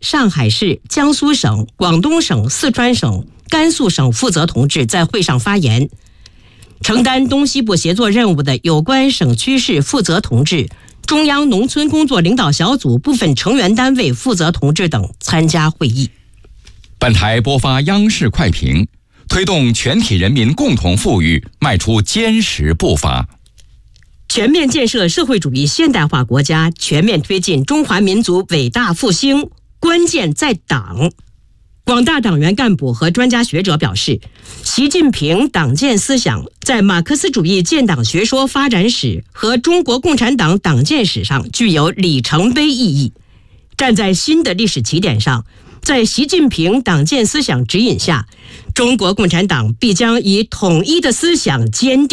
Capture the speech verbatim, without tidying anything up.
上海市、江苏省、广东省、四川省、甘肃省负责同志在会上发言。承担东西部协作任务的有关省区市负责同志、中央农村工作领导小组部分成员单位负责同志等参加会议。 本台播发央视快评，推动全体人民共同富裕迈出坚实步伐。 全面建设社会主义现代化国家，全面推进中华民族伟大复兴，关键在党。广大党员干部和专家学者表示，习近平党建思想在马克思主义建党学说发展史和中国共产党党建史上具有里程碑意义。站在新的历史起点上，在习近平党建思想指引下，中国共产党必将以统一的思想坚定